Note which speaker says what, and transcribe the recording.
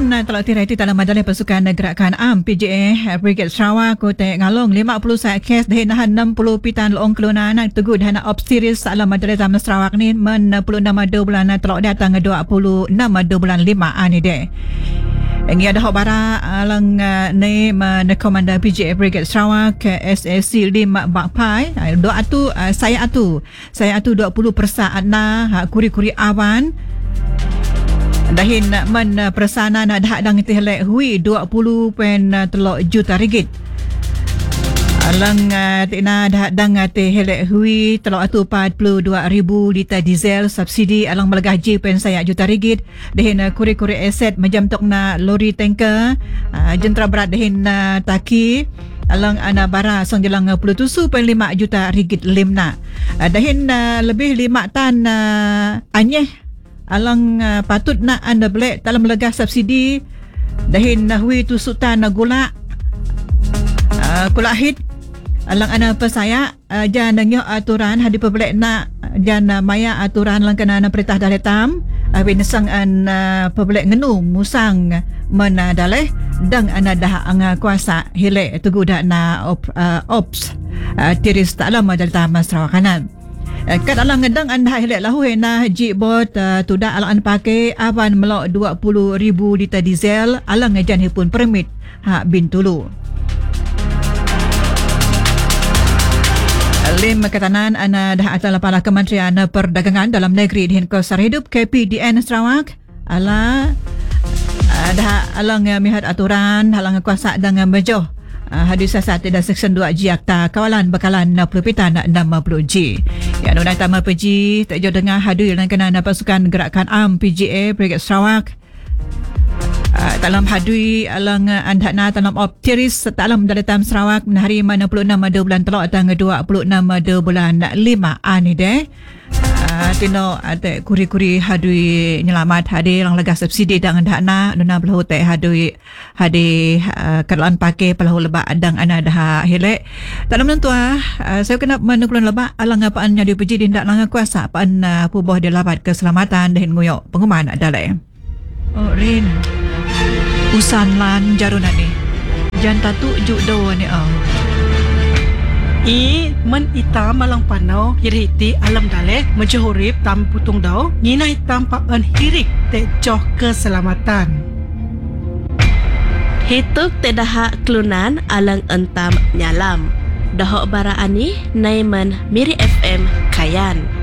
Speaker 1: telah tirai dalam Majlis Pasukan Gerakan Am PGA Brigade Sarawak Kota Ngalong 50 saat kes dahinah 60 pitan loong kelunan teguh dana obstiris dalam Majlis Zaman Sarawak ni men 26 bulan telah datang 26 bulan 5 ani deh. Ini ada hak bara alang ni men Komanda PGA Brigade Sarawak SAC 5 Bakpai doa tu saya atu 20% na kuri-kuri awan dahin men persana nak dah dang tihlek hui 20.3 juta ringgit. Alang tina dah dang tihlek hui telok atu 42,000 liter diesel subsidi alang melgaji pen saya juta ringgit. Dahin kuri-kuri aset macam tok na lori tanker jentera berat dahin taki alang ana bara song jelang 27.5 juta ringgit limna. Dahin lebih 5 tan anyeh alang patut nak anda belak dalam lega subsidi dahin hui tu sultan gula kulahid alang ana pesaya jan ngyo aturan hadi pebelak nak jan maya aturan lang kana perintah daletam binesang an pebelak ngenu musang mana daleh dang ana dah anga kuasa hilek tugu dak na ops tiris taklam daletam Sarawak kanan. Kat alang ngedang anda hilek lahu na jibot tudak alang pakai awan melok 20,000 liter diesel alang ngejan pun permit hak bintulu. Lim katanan ana dah atal para Kementerian Perdagangan Dalam Negeri di Kosar Hidup KPDN Sarawak ala dah alang mihat aturan alang kuasa dengan bejoh hadis saat ada Seksyen 2G Akta Kawalan Bekalan 60 pitan 60G. Ya nunai tama PG tak jauh dengar hadir dan kena pasukan gerakan Am PGA Brigade Sarawak. Dalam hadui alang andhana dalam optiris dalam daletam Sarawak hari 66 bulan telok tanggal 26 bulan 5 ani deh. Tino ada kuri-kuri hadui nyelamat hadir lang lega subsidi dengan dana nuna belahu te hadui hadir kedalan pakai pelahu lebak adang ana dah hilek dalam mentua saya kena menukulan lebak alang apaan nyadi puji dindak lang kuasa apaan puboh dilabat keselamatan dan nguyok pengumuman adalah oh Rin usan lan jaruna ni janta tu juk do ni
Speaker 2: men ita malang panau hiriti alam daleh menjohurip tam putung dau ngina hitam paan hirik te joh keselamatan
Speaker 3: hituk te daha kelunan alang entam nyalam dahok bara ani naiman Miri FM Kayan.